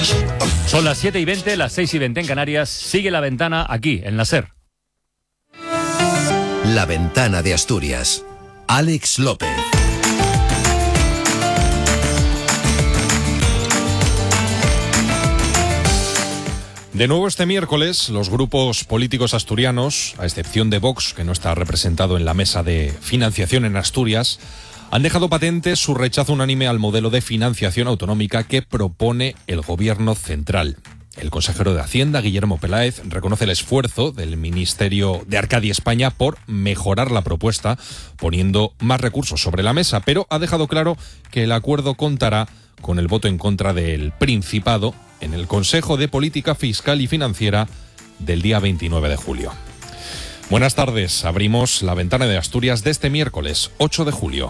Son las 7:20, las 6:20 en Canarias. Sigue La Ventana aquí, en la SER. La Ventana de Asturias. Alex López. De nuevo este miércoles, los grupos políticos asturianos, a excepción de Vox, que no está representado en la mesa de financiación en Asturias, han dejado patente su rechazo unánime al modelo de financiación autonómica que propone el Gobierno central. El consejero de Hacienda, Guillermo Peláez, reconoce el esfuerzo del Ministerio de Arcadia España por mejorar la propuesta, poniendo más recursos sobre la mesa, pero ha dejado claro que el acuerdo contará con el voto en contra del Principado en el Consejo de Política Fiscal y Financiera del día 29 de julio. Buenas tardes, abrimos La Ventana de Asturias de este miércoles 8 de julio.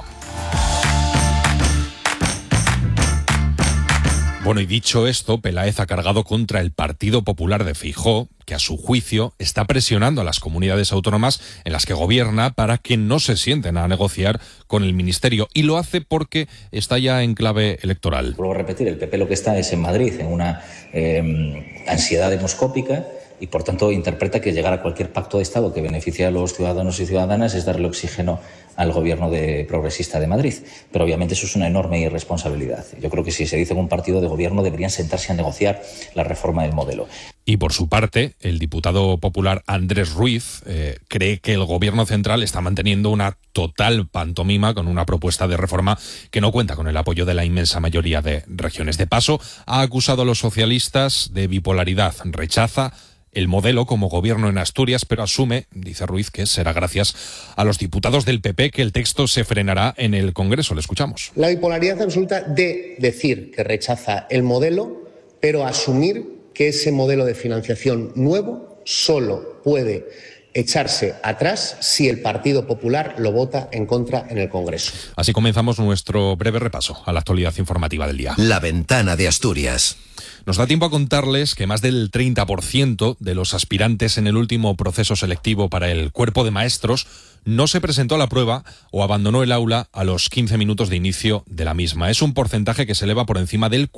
Bueno, y dicho esto, Peláez ha cargado contra el Partido Popular de Feijóo, que a su juicio está presionando a las comunidades autónomas en las que gobierna para que no se sienten a negociar con el Ministerio, y lo hace porque está ya en clave electoral. Vuelvo a repetir, el PP lo que está es en Madrid, en una ansiedad demoscópica, y por tanto interpreta que llegar a cualquier pacto de Estado que beneficie a los ciudadanos y ciudadanas es darle oxígeno al gobierno progresista de Madrid. Pero obviamente eso es una enorme irresponsabilidad. Yo creo que si se dice en un partido de gobierno deberían sentarse a negociar la reforma del modelo. Y por su parte, el diputado popular Andrés Ruiz cree que el gobierno central está manteniendo una total pantomima con una propuesta de reforma que no cuenta con el apoyo de la inmensa mayoría de regiones. De paso, ha acusado a los socialistas de bipolaridad. Rechaza el modelo como gobierno en Asturias, pero asume, dice Ruiz, que será gracias a los diputados del PP que el texto se frenará en el Congreso. Le escuchamos. La bipolaridad absoluta de decir que rechaza el modelo, pero asumir que ese modelo de financiación nuevo solo puede echarse atrás si el Partido Popular lo vota en contra en el Congreso. Así comenzamos nuestro breve repaso a la actualidad informativa del día. La Ventana de Asturias. Nos da tiempo a contarles que más del 30% de los aspirantes en el último proceso selectivo para el cuerpo de maestros no se presentó a la prueba o abandonó el aula a los 15 minutos de inicio de la misma. Es un porcentaje que se eleva por encima del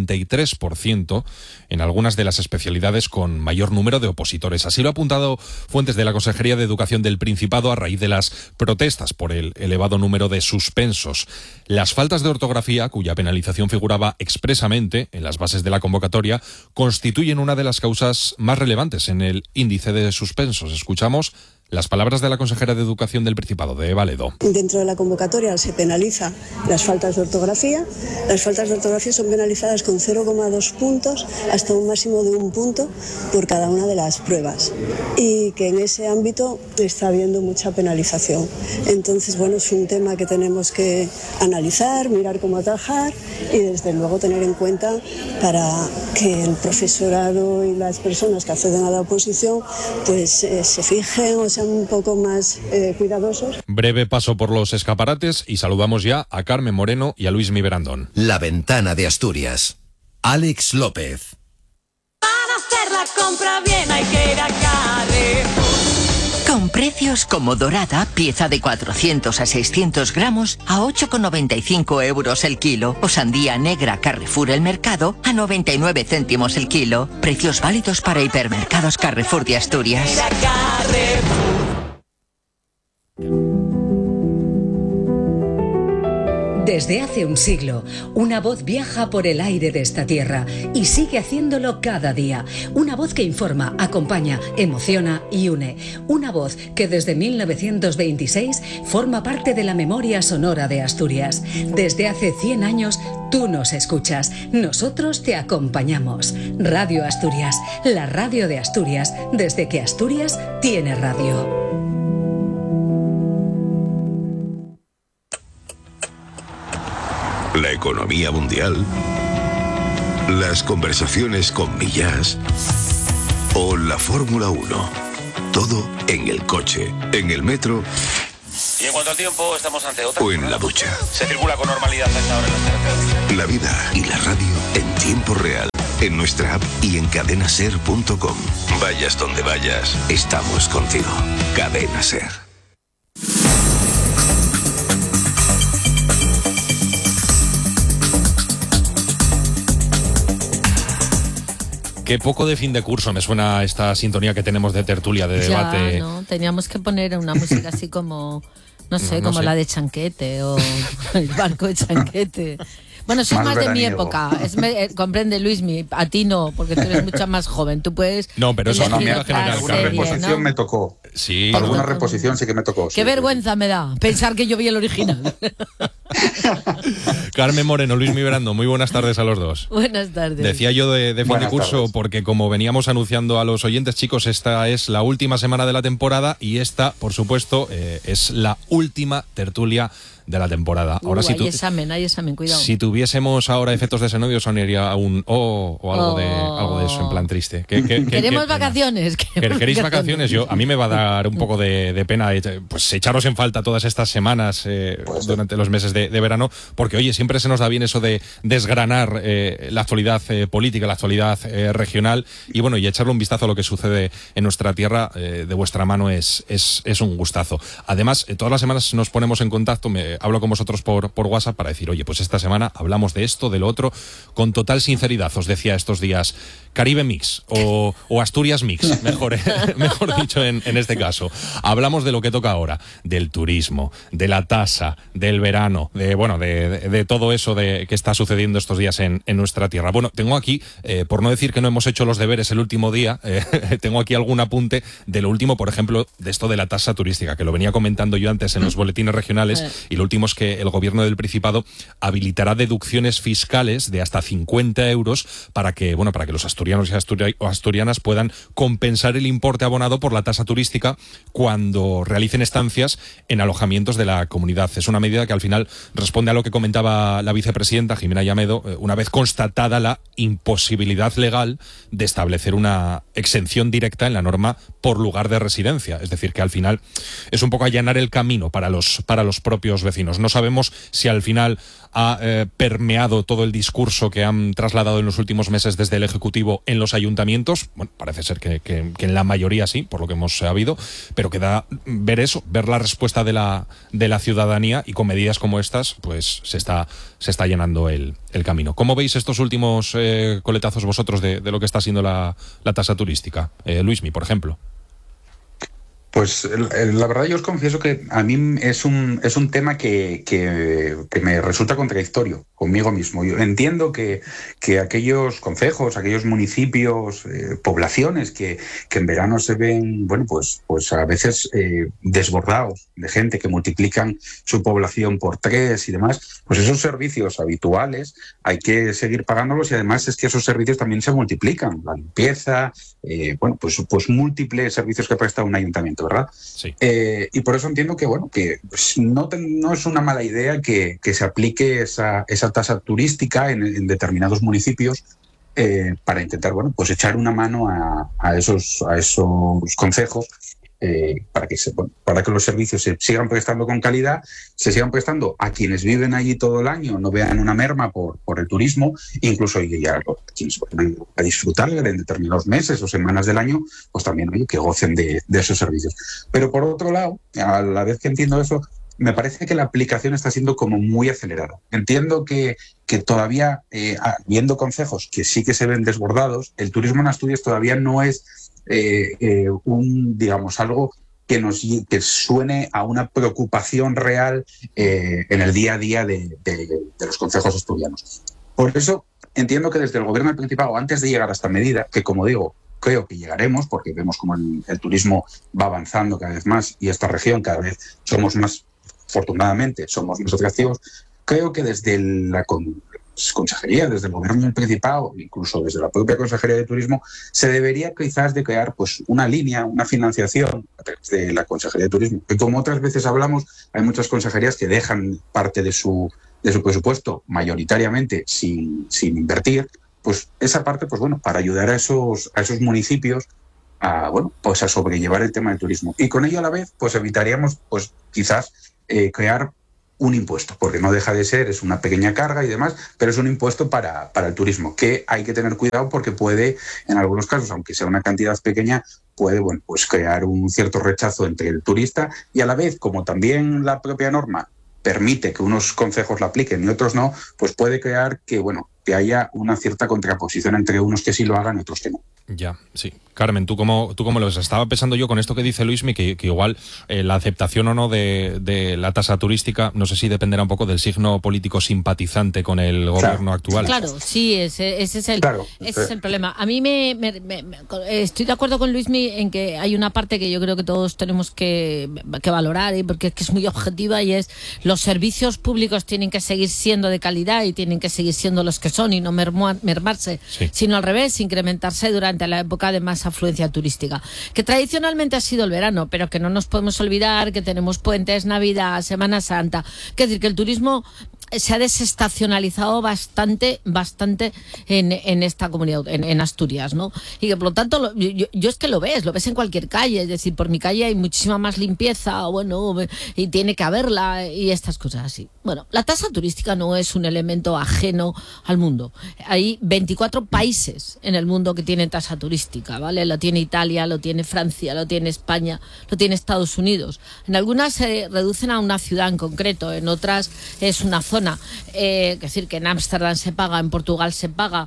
43% en algunas de las especialidades con mayor número de opositores. Así lo ha apuntado fuentes de la Consejería de Educación del Principado a raíz de las protestas por el elevado número de suspensos. Las faltas de ortografía, cuya penalización figuraba expresamente en las bases de la convocatoria, constituyen una de las causas más relevantes en el índice de suspensos. Escuchamos las palabras de la consejera de Educación del Principado, de Eva Ledo. Dentro de la convocatoria se penaliza las faltas de ortografía. Las faltas de ortografía son penalizadas con 0,2 puntos hasta un máximo de 1 punto por cada una de las pruebas. Y que en ese ámbito está habiendo mucha penalización. Entonces, bueno, es un tema que tenemos que analizar, mirar cómo atajar y desde luego tener en cuenta para que el profesorado y las personas que acceden a la oposición pues se fijen o sean un poco más cuidadosos. Breve paso por los escaparates y saludamos ya a Carmen Moreno y a Luis Miberandón. La Ventana de Asturias. Alex López. Para hacer la compra bien hay que ir a Carrefour. Con precios como dorada, pieza de 400 a 600 gramos a 8,95 € el kilo. O sandía negra Carrefour El Mercado a 99 céntimos el kilo. Precios válidos para hipermercados Carrefour de Asturias. Desde hace un siglo, una voz viaja por el aire de esta tierra y sigue haciéndolo cada día. Una voz que informa, acompaña, emociona y une. Una voz que desde 1926 forma parte de la memoria sonora de Asturias. Desde hace 100 años, tú nos escuchas, nosotros te acompañamos. Radio Asturias, la radio de Asturias, desde que Asturias tiene radio. La economía mundial, las conversaciones con Millás o la Fórmula 1. Todo en el coche, en el metro. Y en cuanto al tiempo, estamos ante otra. O en la ducha. Se circula con normalidad a esta hora en las carreteras. La vida y la radio en tiempo real. En nuestra app y en cadenaser.com. Vayas donde vayas, estamos contigo. Cadena Ser. Qué poco de fin de curso me suena esta sintonía que tenemos de tertulia, de debate. Ya, ¿no? Teníamos que poner una música así como, no sé, como la de Chanquete o el barco de Chanquete. Bueno, eso es más de mi época. Comprende, Luismi, a ti no, porque tú eres mucho más joven. Tú puedes... No, pero eso no me general. Alguna reposición me tocó. Sí. Alguna reposición sí que me tocó. Qué vergüenza me da pensar que yo vi el original. Carmen Moreno, Luismi Berando, muy buenas tardes a los dos. Buenas tardes. Decía yo de fin de curso tardes. Porque como veníamos anunciando a los oyentes, chicos, esta es la última semana de la temporada y esta, por supuesto, es la última tertulia de la temporada. Ahora hay examen, cuidado. Si tuviésemos ahora efectos de sonido sonaría un o algo de eso en plan triste. Queremos vacaciones. ¿Queréis vacaciones? A mí me va a dar un poco de pena pues echaros en falta todas estas semanas durante los meses de verano, porque oye, siempre se nos da bien eso de desgranar la actualidad política, la actualidad regional y bueno, y echarle un vistazo a lo que sucede en nuestra tierra de vuestra mano es un gustazo. Además, todas las semanas nos ponemos en contacto, hablo con vosotros por WhatsApp para decir, oye, pues esta semana hablamos de esto, de lo otro, con total sinceridad. Os decía estos días, Caribe Mix o Asturias Mix, mejor dicho en este caso. Hablamos de lo que toca ahora, del turismo, de la tasa, del verano, de todo eso que está sucediendo estos días en nuestra tierra. Bueno, tengo aquí, por no decir que no hemos hecho los deberes el último día, tengo aquí algún apunte de lo último, por ejemplo, de esto de la tasa turística, que lo venía comentando yo antes en los boletines regionales, y lo último es que el gobierno del Principado habilitará deducciones fiscales de hasta 50 euros para que los asturianos y asturianas puedan compensar el importe abonado por la tasa turística cuando realicen estancias en alojamientos de la comunidad. Es una medida que al final responde a lo que comentaba la vicepresidenta Jimena Llamedo, una vez constatada la imposibilidad legal de establecer una exención directa en la norma por lugar de residencia. Es decir, que al final es un poco allanar el camino para los propios vecinos. No sabemos si al final ha permeado todo el discurso que han trasladado en los últimos meses desde el Ejecutivo en los ayuntamientos. Bueno, parece ser que en la mayoría sí, por lo que hemos sabido, pero queda ver la respuesta de la ciudadanía, y con medidas como estas pues se está llenando el camino. ¿Cómo veis estos últimos coletazos vosotros de lo que está siendo la tasa turística? Luismi, por ejemplo. Pues la verdad yo os confieso que a mí es un tema que me resulta contradictorio conmigo mismo. Yo entiendo que aquellos concejos, aquellos municipios, poblaciones que en verano se ven, pues a veces desbordados de gente, que multiplican su población por 3 y demás, pues esos servicios habituales hay que seguir pagándolos, y además es que esos servicios también se multiplican. La limpieza, pues múltiples servicios que presta un ayuntamiento, ¿verdad? Sí. Y por eso entiendo que no es una mala idea que se aplique esa tasa turística en determinados municipios para intentar echar una mano a esos concejos para que los servicios se sigan prestando con calidad, se sigan prestando a quienes viven allí todo el año, no vean una merma por el turismo, incluso a quienes van a disfrutar en determinados meses o semanas del año, pues también que gocen de esos servicios. Pero por otro lado, a la vez que entiendo eso, me parece que la aplicación está siendo como muy acelerada. Entiendo que todavía, viendo concejos que sí que se ven desbordados, el turismo en Asturias todavía no es algo que suene a una preocupación real en el día a día de los concejos asturianos. Por eso entiendo que desde el gobierno del Principado, antes de llegar a esta medida, que como digo, creo que llegaremos, porque vemos como el turismo va avanzando cada vez más y esta región cada vez afortunadamente somos más atractivos, creo que desde la consejería, desde el gobierno del Principado, incluso desde la propia Consejería de Turismo, se debería quizás de crear una línea, una financiación a través de la Consejería de Turismo, que como otras veces hablamos, hay muchas consejerías que dejan parte de su presupuesto mayoritariamente sin invertir, pues esa parte, para ayudar a esos municipios a sobrellevar el tema del turismo. Y con ello a la vez, evitaríamos, quizás crear un impuesto, porque no deja de ser, es una pequeña carga y demás, pero es un impuesto para el turismo, que hay que tener cuidado porque puede, en algunos casos, aunque sea una cantidad pequeña, puede crear un cierto rechazo entre el turista, y a la vez, como también la propia norma permite que unos concejos la apliquen y otros no, pues puede crear que que haya una cierta contraposición entre unos que sí lo hagan y otros que no. Ya, sí. Carmen, ¿tú cómo lo ves? Estaba pensando yo con esto que dice Luismi, que igual la aceptación o no de la tasa turística, no sé si dependerá un poco del signo político simpatizante con el gobierno actual. Claro, sí, ese es el problema. A mí estoy de acuerdo con Luismi en que hay una parte que yo creo que todos tenemos que valorar, porque es que es muy objetiva, y es los servicios públicos tienen que seguir siendo de calidad y tienen que seguir siendo los que son y no mermarse, sino al revés, incrementarse durante la época de más afluencia turística, que tradicionalmente ha sido el verano, pero que no nos podemos olvidar que tenemos puentes, Navidad, Semana Santa. Es decir, que el turismo se ha desestacionalizado bastante en esta comunidad, en Asturias, ¿no? Y que por lo tanto, yo es que lo ves en cualquier calle, es decir, por mi calle hay muchísima más limpieza, bueno, y tiene que haberla, y estas cosas así. Bueno, la tasa turística no es un elemento ajeno al mundo. Hay 24 países en el mundo que tienen tasa turística, ¿vale? Lo tiene Italia, lo tiene Francia, lo tiene España, lo tiene Estados Unidos. En algunas se reducen a una ciudad en concreto, en otras es una zona. Es decir, que en Ámsterdam se paga, en Portugal se paga,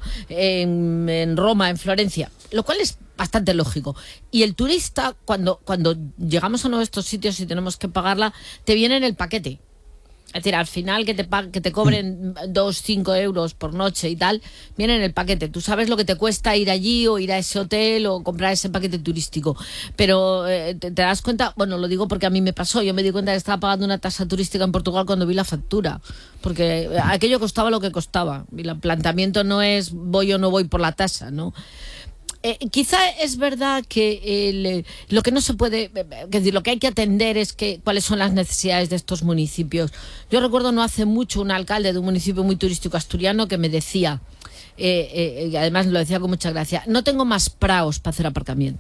en Roma, en Florencia, lo cual es bastante lógico. Y el turista, cuando llegamos a uno de estos sitios y tenemos que pagarla, te viene en el paquete. Es decir, al final que te cobren 2-5 euros por noche y tal, viene en el paquete. Tú sabes lo que te cuesta ir allí o ir a ese hotel o comprar ese paquete turístico. Pero te das cuenta, bueno, lo digo porque a mí me pasó. Yo me di cuenta que estaba pagando una tasa turística en Portugal cuando vi la factura. Porque aquello costaba lo que costaba. Y el planteamiento no es voy o no voy por la tasa, ¿no? Quizá es verdad que lo que no se puede, es decir, lo que hay que atender es cuáles son las necesidades de estos municipios. Yo recuerdo no hace mucho un alcalde de un municipio muy turístico asturiano que me decía, y además lo decía con mucha gracia, no tengo más praos para hacer aparcamiento.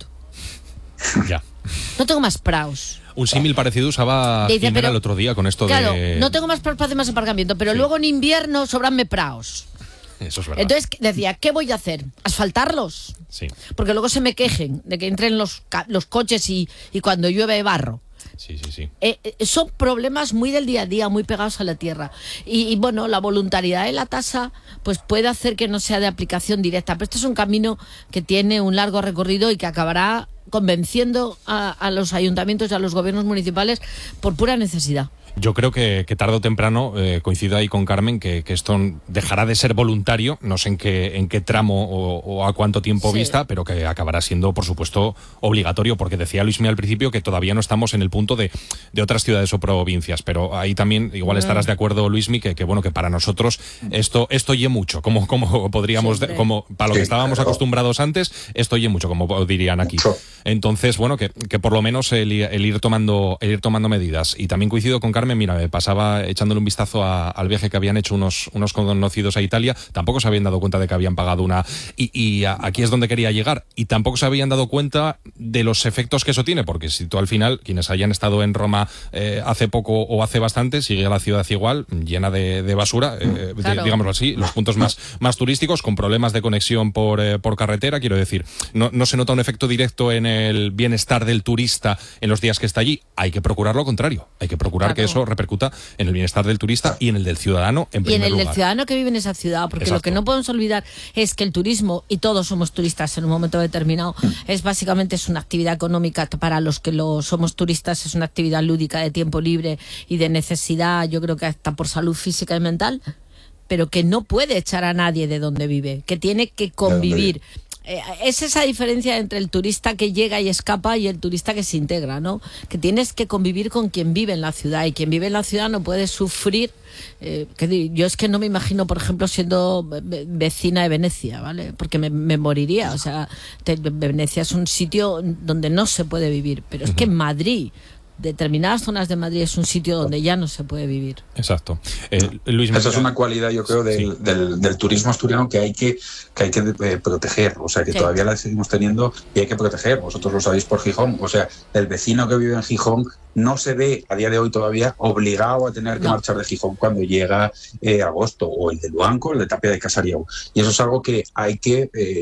Ya. No tengo más praos. Un símil parecido usaba Jimena el otro día con esto claro, de... no tengo más praos para hacer más aparcamiento, pero luego en invierno sobranme praos. Eso es verdad. Entonces decía, ¿qué voy a hacer? ¿Asfaltarlos? Sí. Porque luego se me quejen de que entren los coches y cuando llueve barro. Sí. Son problemas muy del día a día, muy pegados a la tierra. Y bueno, la voluntariedad de la tasa pues puede hacer que no sea de aplicación directa. Pero esto es un camino que tiene un largo recorrido y que acabará convenciendo a los ayuntamientos y a los gobiernos municipales por pura necesidad. Yo creo que tarde o temprano, coincido ahí con Carmen, que esto dejará de ser voluntario, no sé en qué tramo o a cuánto tiempo vista, pero que acabará siendo, por supuesto, obligatorio, porque decía Luismi al principio que todavía no estamos en el punto de otras ciudades o provincias, pero ahí también igual estarás de acuerdo, Luismi, que bueno, que para nosotros esto oye mucho, como podríamos, como para lo que estábamos acostumbrados antes, esto oye mucho, como dirían aquí. Entonces, bueno, que por lo menos el ir tomando medidas. Y también coincido con Carmen. Mira, me pasaba echándole un vistazo al viaje que habían hecho unos conocidos a Italia, tampoco se habían dado cuenta de que habían pagado una... Y aquí es donde quería llegar, y tampoco se habían dado cuenta de los efectos que eso tiene, porque si tú al final, quienes hayan estado en Roma hace poco o hace bastante, sigue la ciudad igual, llena de basura, claro. Digámoslo así, los puntos más turísticos, con problemas de conexión por carretera, quiero decir, no se nota un efecto directo en el bienestar del turista en los días que está allí. Hay que procurar lo contrario, hay que procurar que eso repercuta en el bienestar del turista y en el del ciudadano en primer lugar. Y en el del ciudadano que vive en esa ciudad, porque lo que no podemos olvidar es que el turismo, y todos somos turistas en un momento determinado, es una actividad económica para los que somos turistas, es una actividad lúdica de tiempo libre y de necesidad, yo creo que hasta por salud física y mental, pero que no puede echar a nadie de donde vive, que tiene que convivir. Es esa diferencia entre el turista que llega y escapa y el turista que se integra, ¿no? Que tienes que convivir con quien vive en la ciudad, y quien vive en la ciudad no puede sufrir. Yo es que no me imagino, por ejemplo, siendo vecina de Venecia, ¿vale? Porque me moriría. O sea, Venecia es un sitio donde no se puede vivir, pero es que en Madrid, determinadas zonas de Madrid, es un sitio donde ya no se puede vivir. Exacto. Luis, esa es una cualidad, yo creo, del turismo asturiano que hay que proteger, o sea, que todavía la seguimos teniendo y hay que proteger. Vosotros lo sabéis por Gijón, o sea, el vecino que vive en Gijón no se ve a día de hoy todavía obligado a tener que marchar de Gijón cuando llega agosto, o el de Luanco, el de Tapia de Casariego. Y eso es algo que hay que